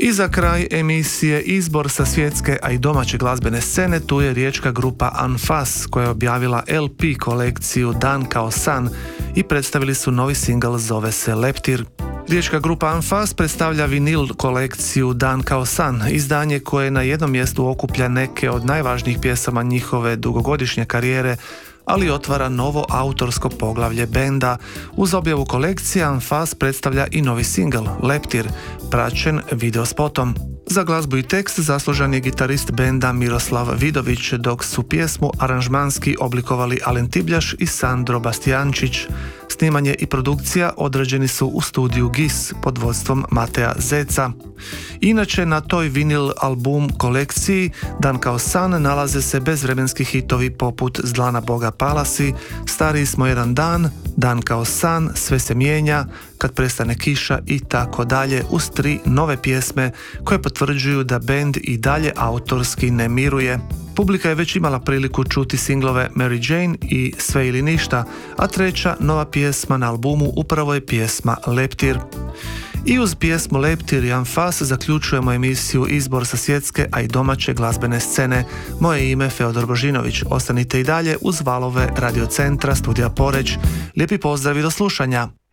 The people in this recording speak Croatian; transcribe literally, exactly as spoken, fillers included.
I za kraj emisije izbor sa svjetske, a i domaće glazbene scene, tu je riječka grupa Anfas koja je objavila el pe kolekciju Dan kao san i predstavili su novi singl, zove se Leptir. Riječka grupa Anfas predstavlja vinil kolekciju Dan kao san, izdanje koje na jednom mjestu okuplja neke od najvažnijih pjesama njihove dugogodišnje karijere, ali otvara novo autorsko poglavlje benda. Uz objavu kolekcije Anfas predstavlja i novi singl, Leptir, praćen videospotom. Za glazbu i tekst zaslužan je gitarist benda Miroslav Vidović, dok su pjesmu aranžmanski oblikovali Alen Tibljaš i Sandro Bastijančić. Snimanje i produkcija odrađeni su u studiju Gis pod vodstvom Mateja Zeca. Inače, na toj vinil album kolekciji Dan kao san nalaze se bezvremenski hitovi poput Zdlana Boga Palasi, Stariji smo jedan dan, Dan kao san, Sve se mijenja, Kad prestane kiša i tako dalje, uz tri nove pjesme koje potvrđuju da bend i dalje autorski ne miruje. Publika je već imala priliku čuti singlove Mary Jane i Sve ili ništa, a treća nova pjesma na albumu upravo je pjesma Leptir. I uz pjesmu Leptir i Anfas zaključujemo emisiju Izbor sa svjetske, a i domaće glazbene scene. Moje ime Feodor Božinović. Ostanite i dalje uz valove Radio Centra Studija Poreč. Lijepi pozdrav i do slušanja.